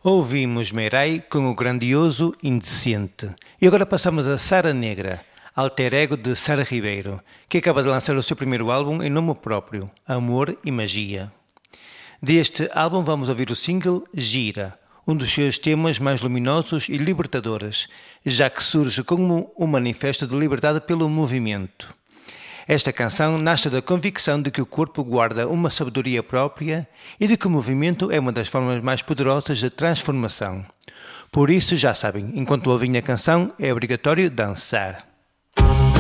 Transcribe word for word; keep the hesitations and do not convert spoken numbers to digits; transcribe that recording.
Ouvimos Mirai com o grandioso Indecente. E agora passamos a Sara Negra, alter ego de Sara Ribeiro, que acaba de lançar o seu primeiro álbum em nome próprio, Amor e Magia. Deste álbum vamos ouvir o single Gira, um dos seus temas mais luminosos e libertadores, já que surge como um manifesto de liberdade pelo movimento. Esta canção nasce da convicção de que o corpo guarda uma sabedoria própria e de que o movimento é uma das formas mais poderosas de transformação. Por isso, já sabem, enquanto ouvem a canção, é obrigatório dançar.